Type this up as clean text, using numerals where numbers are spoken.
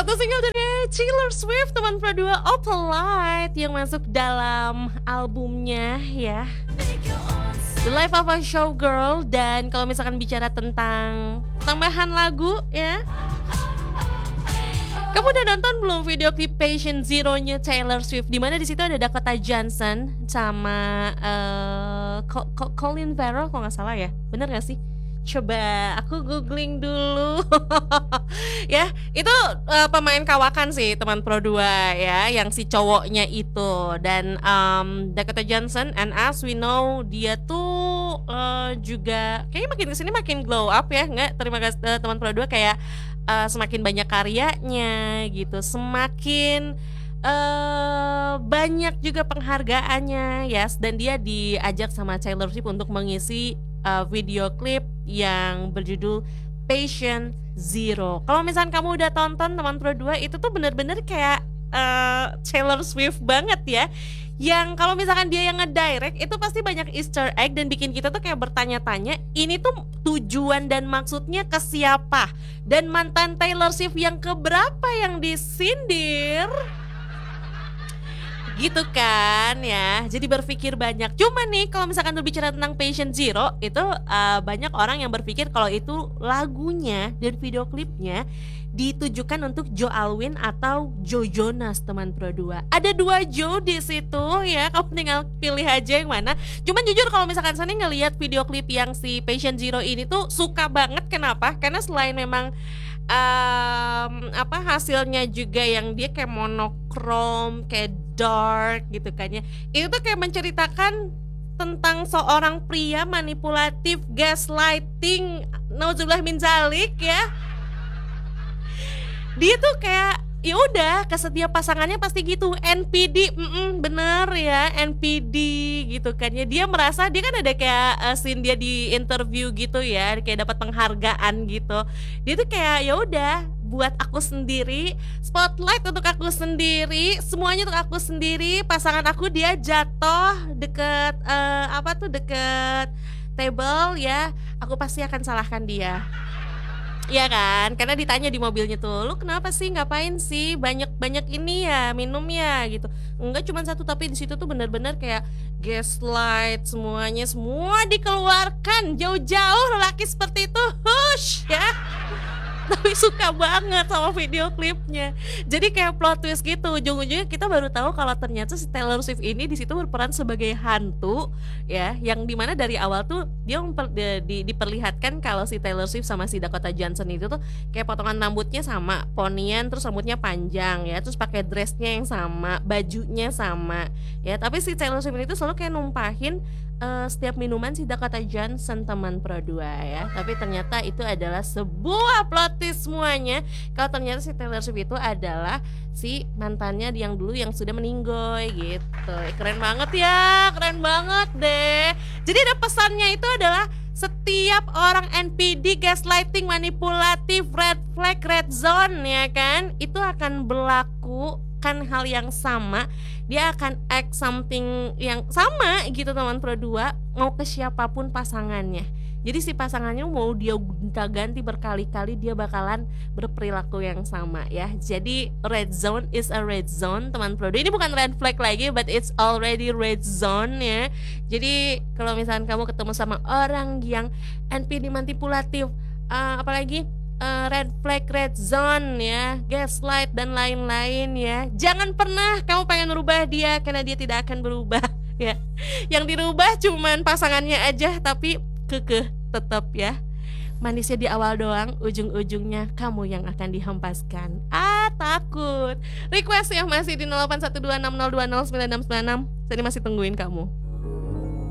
satu single dari Taylor Swift teman Pro 2, Opalite, yang masuk dalam albumnya ya, The Life of a Showgirl. Dan kalau misalkan bicara tentang tambahan lagu ya, kamu udah nonton belum video klip Patient Zero-nya Taylor Swift? Dimana di situ ada Dakota Johnson sama Colin Farrell kalau nggak salah ya, bener nggak sih? Coba aku googling dulu. Ya, itu pemain kawakan sih teman Pro 2 ya, yang si cowoknya itu. Dan Dakota Johnson, and as we know, dia tuh juga kayaknya makin kesini makin glow up ya. Nggak, terima kasih teman Pro 2, kayak semakin banyak karyanya gitu, semakin banyak juga penghargaannya, yes. Dan dia diajak sama Taylor Swift untuk mengisi video klip yang berjudul Patient Zero. Kalau misalnya kamu udah tonton teman Pro 2, itu tuh bener-bener kayak Taylor Swift banget ya. Yang kalau misalkan dia yang ngedirect, itu pasti banyak Easter egg dan bikin kita tuh kayak bertanya-tanya, ini tuh tujuan dan maksudnya ke siapa? Dan mantan Taylor Swift yang keberapa yang disindir? Gitu kan ya, jadi berpikir banyak. Cuma nih kalau misalkan berbicara tentang Patient Zero, itu banyak orang yang berpikir kalau itu lagunya dan video klipnya ditujukan untuk Joe Alwyn atau Joe Jonas teman Pro 2. Ada 2 Joe di situ ya, kamu tinggal pilih aja yang mana. Cuman jujur kalau misalkan saya ngelihat video klip yang si Patient Zero ini tuh suka banget. Kenapa? Karena selain memang hasilnya juga yang dia kayak monokrom, kayak dark gitu kan ya, itu tuh kayak menceritakan tentang seorang pria manipulatif, gaslighting, nauzubillah min zalik ya. Dia tuh kayak ya udah ke setiap pasangannya pasti gitu, NPD, bener ya, NPD gitu kan ya. Dia merasa dia kan ada kayak scene dia di interview gitu ya, kayak dapat penghargaan gitu. Dia tuh kayak ya udah buat aku sendiri, spotlight untuk aku sendiri, semuanya untuk aku sendiri. Pasangan aku dia jatuh deket deket table ya, aku pasti akan salahkan dia. Iya kan, karena ditanya di mobilnya tuh, lu kenapa sih, ngapain sih banyak ini ya, minum ya gitu. Enggak cuma satu, tapi di situ tuh benar-benar kayak gaslight, semuanya, semua dikeluarkan. Jauh-jauh lelaki seperti itu, hush ya. Tapi suka banget sama video klipnya. Jadi kayak plot twist gitu. Ujung-ujungnya kita baru tahu kalau ternyata si Taylor Swift ini di situ berperan sebagai hantu ya, yang dimana dari awal tuh dia diperlihatkan kalau si Taylor Swift sama si Dakota Johnson itu tuh kayak potongan rambutnya sama, ponian, terus rambutnya panjang ya, terus pakai dressnya yang sama, bajunya sama ya. Tapi si Taylor Swift itu selalu kayak numpahin setiap minuman si Dakota Johnson teman Pro 2 ya. Tapi ternyata itu adalah sebuah plot twist semuanya. Kalau ternyata si Taylor Swift itu adalah si mantannya yang dulu yang sudah meninggoy gitu. Keren banget ya, keren banget deh. Jadi ada pesannya itu adalah setiap orang NPD, gaslighting, manipulatif, red flag, red zone ya kan, itu akan berlaku kan hal yang sama, dia akan act something yang sama gitu teman Pro 2, mau ke siapapun pasangannya. Jadi si pasangannya mau dia ganti berkali-kali, dia bakalan berperilaku yang sama ya. Jadi red zone is a red zone teman Pro 2. Ini bukan red flag lagi, but it's already red zone ya. Jadi kalau misalkan kamu ketemu sama orang yang NPD manipulatif, apalagi red flag, red zone ya, gaslight dan lain-lain ya, jangan pernah kamu pengen merubah dia, karena dia tidak akan berubah ya. Yang dirubah cuman pasangannya aja, tapi kekeh tetap ya. Manisnya di awal doang, ujung-ujungnya kamu yang akan dihempaskan. Takut. Request yang masih di 081260209696. Jadi masih tungguin kamu.